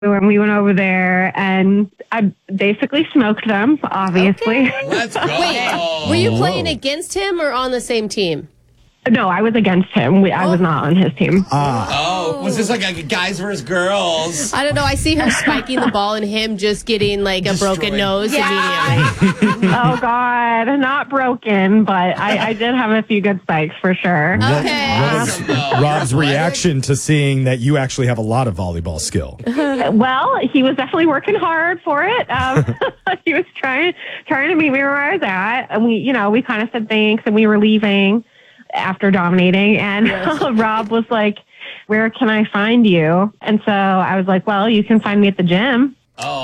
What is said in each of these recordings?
when we went over there, and I basically smoked them, obviously. Okay. Let's go. Wait, were you playing against him or on the same team? No, I was against him. I was not on his team. Was this like a guys versus girls? I don't know. I see her spiking the ball and him just getting like a broken nose immediately. Oh, God. Not broken, but I did have a few good spikes for sure. Okay. What was Rob's reaction to seeing that you actually have a lot of volleyball skill? Well, he was definitely working hard for it. He was trying to meet me where I was at. And we kind of said thanks, and we were leaving after dominating. And Rob was like, "Where can I find you?" And so I was like, "Well, you can find me at the gym."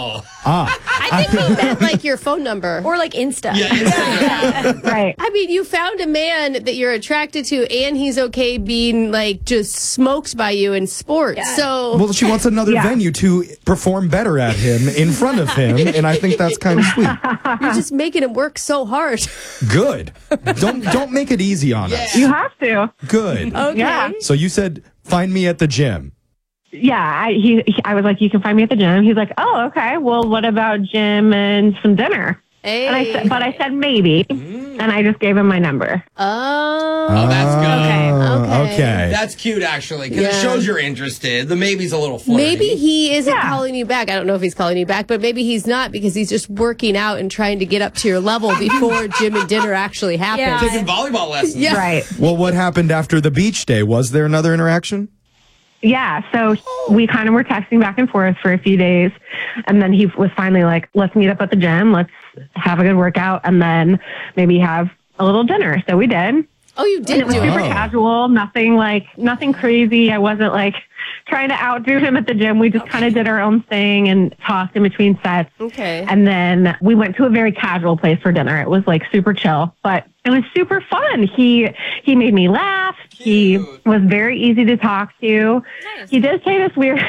I think he meant like your phone number. Or like Insta. Yeah. Right. I mean, you found a man that you're attracted to, and he's okay being like just smoked by you in sports. Yeah. So, Well, she wants another venue to perform better at him in front of him, and I think that's kind of sweet. you're just making him work so hard. Good. Don't make it easy on us. You have to. Good. Okay. Yeah. So you said, find me at the gym. Yeah, I was like, "You can find me at the gym." He's like, "Oh, okay. Well, what about gym and some dinner?" Hey. And I said maybe, and I just gave him my number. Oh, that's good. Okay. That's cute, actually, because it shows you're interested. The maybe's a little flirty. Maybe he isn't calling you back. I don't know if he's calling you back, but maybe he's not because he's just working out and trying to get up to your level before gym and dinner actually happen. Yeah. Taking volleyball lessons. Yeah. Right. Well, what happened after the beach day? Was there another interaction? Yeah, so we kind of were texting back and forth for a few days, and then he was finally like, "Let's meet up at the gym. Let's have a good workout, and then maybe have a little dinner." So we did. Oh, you And did it was do super it. casual, nothing crazy. I wasn't like trying to outdo him at the gym. We just kind of did our own thing and talked in between sets. Okay. And then we went to a very casual place for dinner. It was like super chill, but it was super fun. He made me laugh. He was very easy to talk to. Nice. He did say this weird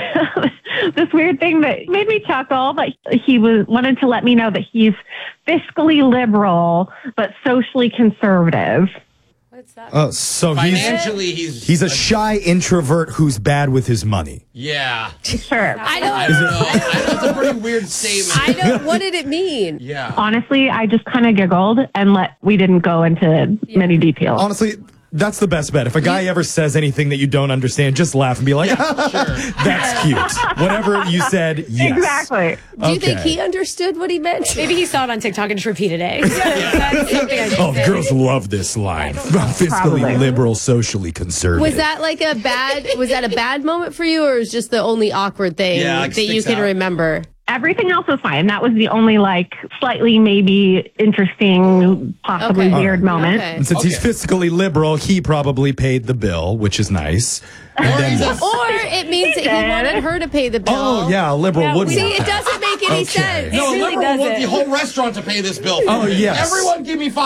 thing that made me chuckle, but he wanted to let me know that he's fiscally liberal but socially conservative. What's that? So Financially, he's a shy introvert who's bad with his money. Yeah. Sure. I know. I don't know. I know it's a pretty weird statement. I know. What did it mean? Yeah. Honestly, I just kind of giggled and we didn't go into many details. Honestly, that's the best bet. If a guy ever says anything that you don't understand, just laugh and be like, that's cute. Whatever you said, yes. Exactly. Do you think he understood what he meant? Maybe he saw it on TikTok and just repeated it. That's something I Oh, girls love this line. Fiscally Probably. liberal, socially conservative. Was that like a bad moment for you, or was just the only awkward thing like that you sticks can out. remember? Everything else was fine. That was the only slightly maybe interesting, possibly Okay. weird moment. Okay. And since he's fiscally liberal, he probably paid the bill, which is nice. And then what? Or it means that he wanted her to pay the bill. Oh, yeah, a liberal would See, want it that. doesn't make any sense. No, really liberal want doesn't. the whole restaurant to pay this bill. Oh, yes. Everyone give me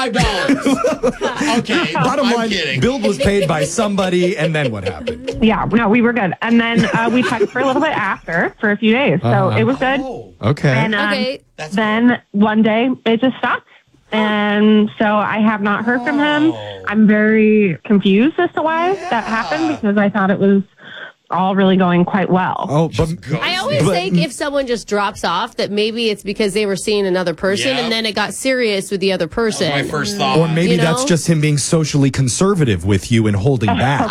$5. Okay. Bottom I'm line, kidding. bill was paid by somebody, and then what happened? Yeah, no, we were good. And then we talked for a little bit after, for a few days. So it was good. Oh. Okay. And Okay. then one day it just stopped. And so I have not heard from him. I'm very confused as to why that happened because I thought it was all really going quite well. Oh, but I always think if someone just drops off, that maybe it's because they were seeing another person Yeah. and then it got serious with the other person. My first thought. or maybe You know? that's just him being socially conservative with you and holding back.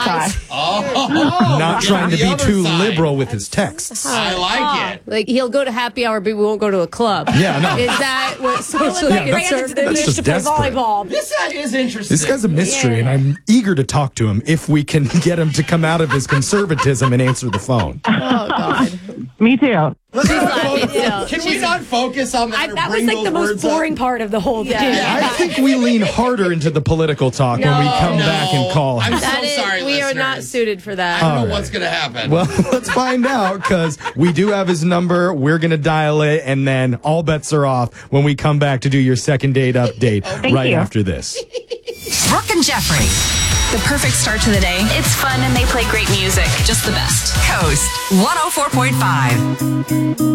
Not trying to The be other too side. liberal with his texts. I like it. Like he'll go to happy hour, but we won't go to a club. Yeah, no. Is that what socially Yeah, that's- conservative that's is? just to play desperate. volleyball. This guy is interesting. This guy's a mystery, and I'm eager to talk to him if we can get him to come out of his conservatism and answer the phone. Oh, God. Me too. Let's not laughing focus- still. Can we not focus on that? or That was bring like those the most words up? boring part of the whole thing. I think we lean harder into the political talk when we come back and call him. I'm so That is, sorry, we are not listeners. suited for that. I don't know All what's right. going to happen. Well, let's find out because we do have his number. We're going to dial it, and then all bets are off when we come back to do your second date update right you. after this. Brooke and Jeffrey. The perfect start to the day. It's fun and they play great music. Just the best. Coast 104.5.